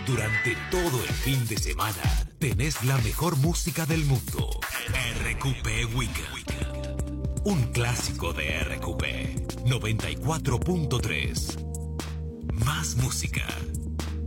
Durante todo el fin de semana tenés la mejor música del mundo. RQP Weekend. Un clásico de RQP 94.3. Más música.